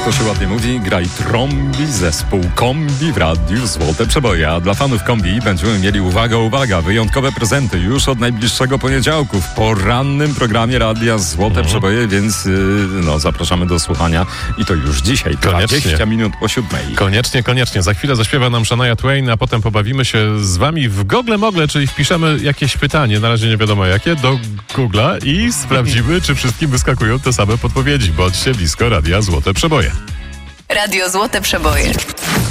to się ładnie mówi, graj trąbi, zespół Kombi w radiu Złote Przeboje. A dla fanów Kombi będziemy mieli, uwaga, wyjątkowe prezenty już od najbliższego poniedziałku w porannym programie radia Złote Przeboje, więc zapraszamy do słuchania i to już dzisiaj, 20 minut po 7. Koniecznie. Za chwilę zaśpiewa nam Shania Twain, a potem pobawimy się z wami w Google-Mogle, czyli wpiszemy jakieś pytanie, na razie nie wiadomo jakie, do Google'a i sprawdzimy, czy wszystkim wyskakują te same podpowiedzi. Bądźcie blisko radia Złote Przeboje. Radio Złote Przeboje.